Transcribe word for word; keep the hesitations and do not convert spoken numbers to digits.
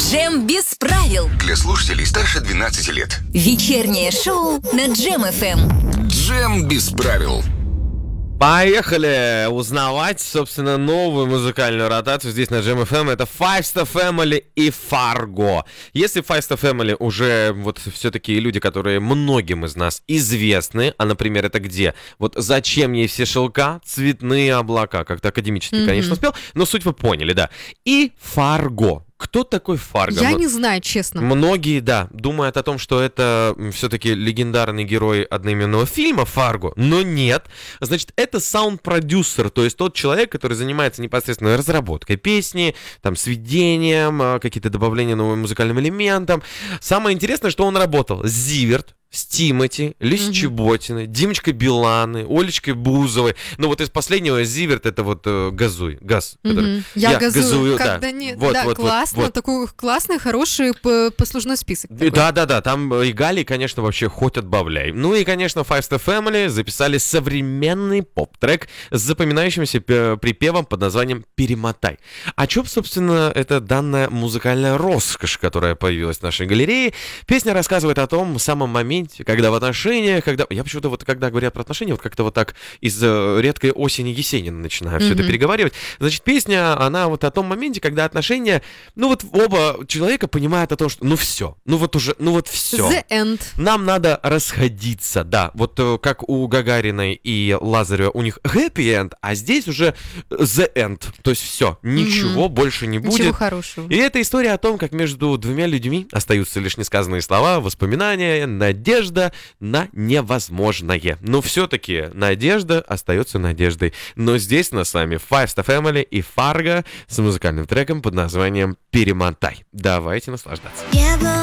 Джем без правил. Для слушателей старше двенадцати лет. Вечернее шоу на Джем эф эм. Джем без правил. Поехали узнавать, собственно, новую музыкальную ротацию здесь на Джем эф эм. Это Five Star Family и Fargo. Если Five Star Family уже вот все-таки люди, которые многим из нас известны, а, например, это где? Вот «Зачем ей все шелка? Цветные облака». Как-то академически, mm-hmm. конечно, спел, но суть вы поняли, да. И Fargo. Кто такой Фарго? Я не знаю, честно. Многие, да, думают о том, что это все-таки легендарный герой одноименного фильма «Фарго», но нет. Значит, это саунд-продюсер, то есть тот человек, который занимается непосредственно разработкой песни, там, сведением, какие-то добавления новым музыкальным элементам. Самое интересное, что он работал с Зиверт, с Тимати, Лис mm-hmm. Чеботиной, Димочкой Биланы, Олечкой Бузовой. Ну вот из последнего Зиверт это вот э, «Газуй», «Газ». Mm-hmm. Который... Я, Я газую, газую, когда да. не... Вот, да, вот, классно, вот, вот. Такой классный, хороший послужной список. Да-да-да, там и Гали, конечно, вообще хоть отбавляй. Ну и, конечно, Five Star Family записали современный поп-трек с запоминающимся припевом под названием «Перемотай». О чем, собственно, это данная музыкальная роскошь, которая появилась в нашей галерее. Песня рассказывает о том самом моменте, когда в отношениях, когда... Я почему-то вот, когда говорят про отношения, вот как-то вот так из э, редкой осени Есенина начинаю mm-hmm. все это переговаривать. Значит, песня, она вот о том моменте, когда отношения, ну вот оба человека понимают о том, что ну все, ну вот уже, ну вот все. The end. Нам надо расходиться, да. Вот э, как у Гагариной и Лазарева у них happy end, а здесь уже the end. То есть все, ничего mm-hmm. больше не будет. Ничего хорошего. И это история о том, как между двумя людьми остаются лишь несказанные слова, воспоминания, надежда на невозможное. Но все-таки надежда остается надеждой. Но здесь нас с вами Five Star Family и Fargo с музыкальным треком под названием «Перемотай». Давайте наслаждаться.